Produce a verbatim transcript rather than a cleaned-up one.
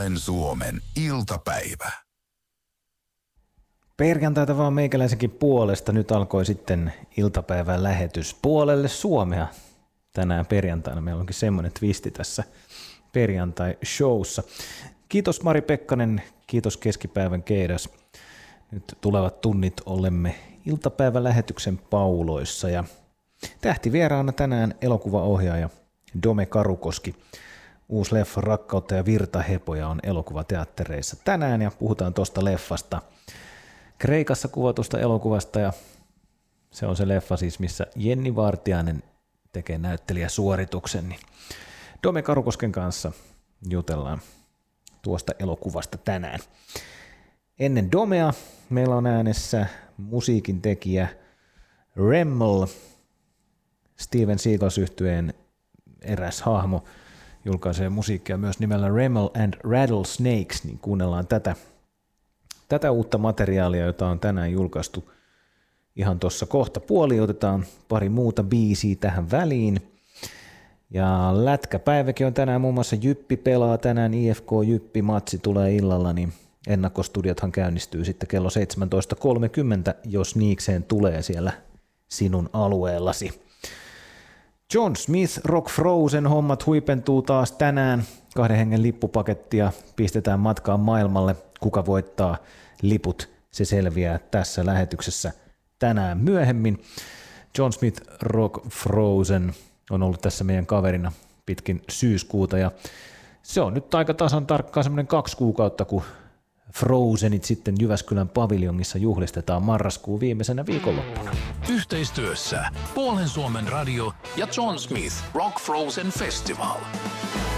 Puolen Suomen iltapäivä. Perjantaita vaan meikäläisenkin puolesta. Nyt alkoi sitten iltapäivän lähetys puolelle Suomea. Tänään perjantaina meillä onkin semmoinen twisti tässä perjantai-showssa. Kiitos Mari Pekkanen, kiitos keskipäivän Keidas. Nyt tulevat tunnit olemme iltapäivän lähetyksen pauloissa ja tähtivieraana tänään elokuvaohjaaja Dome Karukoski. Uusi leffa Rakkautta ja virtahepoja on elokuvateattereissa tänään ja puhutaan tuosta leffasta. Kreikassa kuvatusta elokuvasta ja se on se leffa siis, missä Jenni Vartiainen tekee näyttelijäsuorituksen. Niin Dome Karukosken kanssa jutellaan tuosta elokuvasta tänään. Ennen Domea meillä on äänessä musiikin tekijä Remmel, Steven Seagals-yhtyeen eräs hahmo, julkaisee musiikkia myös nimellä Remmel and Rattlesnakes, niin kuunnellaan tätä, tätä uutta materiaalia, jota on tänään julkaistu ihan tuossa kohta puoli. Otetaan pari muuta biisiä tähän väliin. Ja lätkäpäiväkin on tänään, muun muassa Jyppi pelaa tänään, I F K Jyppi-matsi tulee illalla, niin ennakkostudiothan käynnistyy sitten kello seitsemäntoista kolmekymmentä, jos niikseen tulee siellä sinun alueellasi. John Smith, Rock Frozen hommat huipentuu taas tänään. Kahden hengen lippupakettia pistetään matkaan maailmalle. Kuka voittaa liput, se selviää tässä lähetyksessä tänään myöhemmin. John Smith, Rock Frozen on ollut tässä meidän kaverina pitkin syyskuuta ja se on nyt aika tasan tarkkaan semmoinen kaksi kuukautta, kun Frozenit sitten Jyväskylän paviljongissa juhlistetaan marraskuun viimeisenä viikonloppuna. Yhteistyössä Puolen Suomen radio ja John Smith Rock Frozen Festival.